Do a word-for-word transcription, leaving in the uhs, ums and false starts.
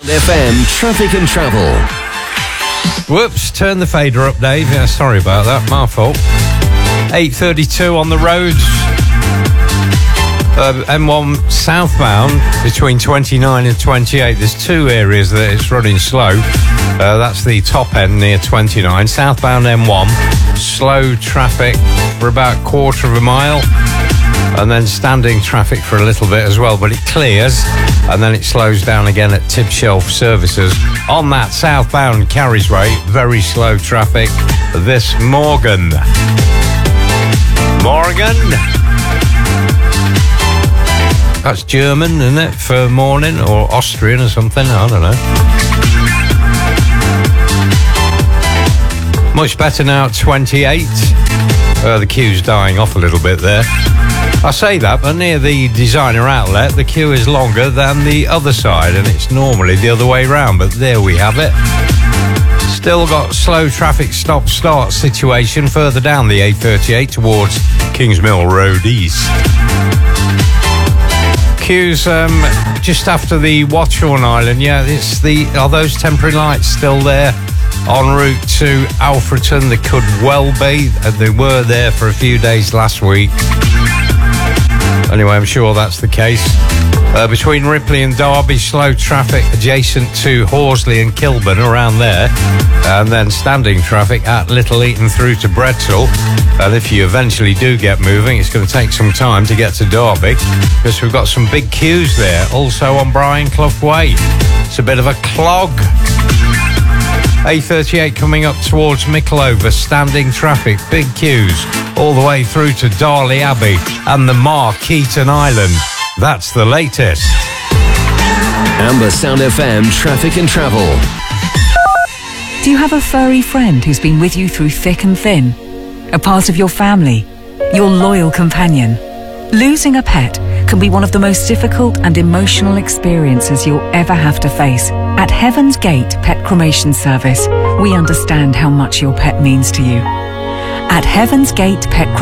F M Traffic and Travel. Whoops, turn the fader up, Dave. Yeah, sorry about that, my fault. eight thirty-two on the roads. Uh, M one southbound between twenty-nine and twenty-eight. There's two areas that it's running slow. Uh, that's the top end near twenty-nine. Southbound M one, slow traffic for about a quarter of a mile. And then standing traffic for a little bit as well, but it clears and then it slows down again at Tip Shelf Services. On that southbound carriageway, very slow traffic this Morgan. Morgan. That's German, isn't it, for morning, or Austrian or something? I don't know. Much better now at twenty-eight. Uh, the queue's dying off a little bit there. I say that, but near the designer outlet, the queue is longer than the other side, and it's normally the other way round, but there we have it. Still got slow traffic stop-start situation further down the A thirty-eight towards Kingsmill Road East. Queues um, just after the Watchorn Island. Yeah, it's the are those temporary lights still there? En route to Alfreton, they could well be. They were there for a few days last week. Anyway, I'm sure that's the case. Uh, between Ripley and Derby, slow traffic adjacent to Horsley and Kilburn around there. And then standing traffic at Little Eaton through to Bredsall. And if you eventually do get moving, it's going to take some time to get to Derby, because we've got some big queues there. Also on Brian Clough Way. It's a bit of a clog. A thirty-eight coming up towards Mickleover, standing traffic, big queues, all the way through to Darley Abbey and the Markeaton Island. That's the latest. Amber Sound F M Traffic and Travel. Do you have a furry friend who's been with you through thick and thin? A part of your family? Your loyal companion? Losing a pet can be one of the most difficult and emotional experiences you'll ever have to face. At Heaven's Gate Pet Cremation Service, we understand how much your pet means to you. At Heaven's Gate Pet